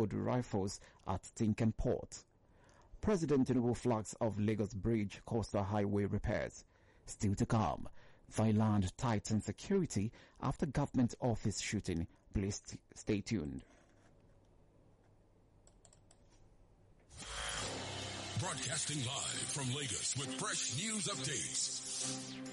assembled rifles at Tinkan Port. President Tinubu flags of Lagos Bridge coastal highway repairs. Still to come. Thailand tightens security after government office shooting. Please stay tuned. Broadcasting live from Lagos with fresh news updates.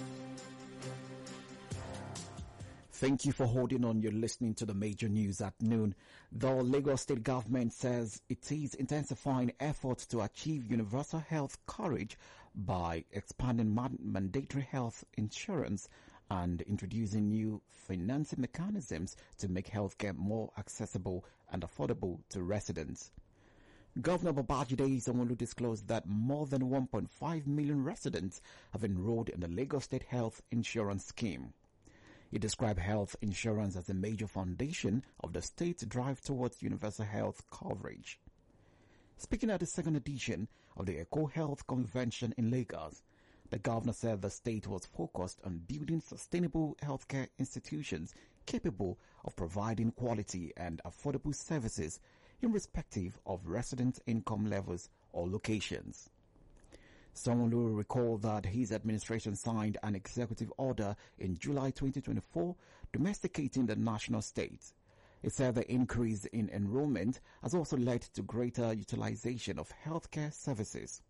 Thank you for holding on. You're listening to the major news at noon. The Lagos state government says it is intensifying efforts to achieve universal health coverage by expanding mandatory health insurance and introducing new financing mechanisms to make healthcare more accessible and affordable to residents. Governor Babajide Sanwo-Olu disclosed that more than 1.5 million residents have enrolled in the Lagos State Health Insurance Scheme. He described health insurance as a major foundation of the state's drive towards universal health coverage. Speaking at the second edition of the Eco Health Convention in Lagos, the governor said the state was focused on building sustainable healthcare institutions capable of providing quality and affordable services irrespective of residents' income levels or locations. Sanwo-Olu recalled that his administration signed an executive order in July 2024 domesticating the national state. It said the increase in enrollment has also led to greater utilization of healthcare services.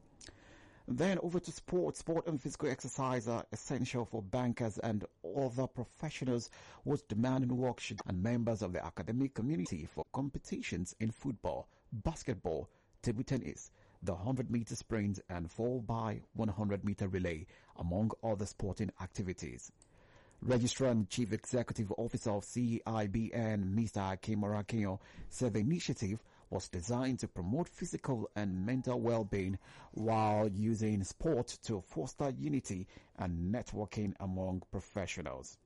Then over to sports. Sport and physical exercise are essential for bankers and other professionals whose demanding work should and members of the academic community for competitions in football, basketball, table tennis, the 100-meter sprint and 4x100-meter relay, among other sporting activities. Registrar and Chief Executive Officer of CIBN, Mr. Akim Arakinyo, said the initiative was designed to promote physical and mental well-being while using sport to foster unity and networking among professionals.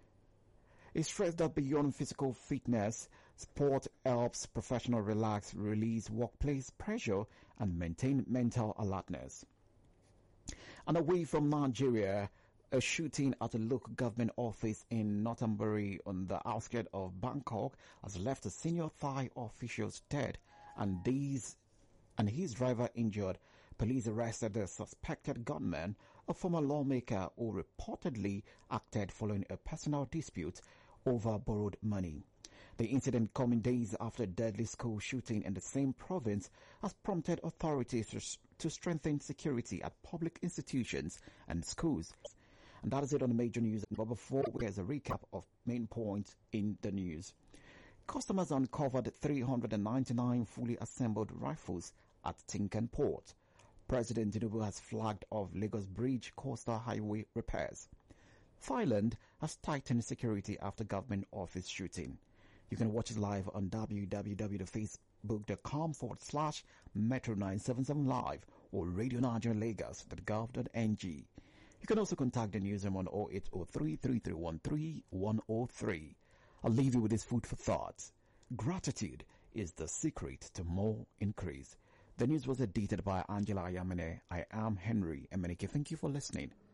He stressed that beyond physical fitness, sport helps professionals relax, release workplace pressure, and maintain mental alertness. And away from Nigeria, a shooting at a local government office in Northumbria on the outskirts of Bangkok has left a senior Thai official dead and his driver injured. Police arrested the suspected gunman, a former lawmaker who reportedly acted following a personal dispute over borrowed money. The incident, coming days after a deadly school shooting in the same province, has prompted authorities to strengthen security at public institutions and schools. And that is it on the major news. But before, here's a recap of main points in the news. Customers uncovered 399 fully assembled rifles at Tinkan Port. President Tinubu has flagged off Lagos Bridge coastal highway repairs. Thailand has tightened security after government office shooting. You can watch it live on www.facebook.com/Metro977live or RadioNigerLagos.gov.ng. You can also contact the newsroom on 0803-331-3103. I'll leave you with this food for thought. Gratitude is the secret to more increase. The news was edited by Angela Ayamene. I am Henry Emenike. Thank you for listening.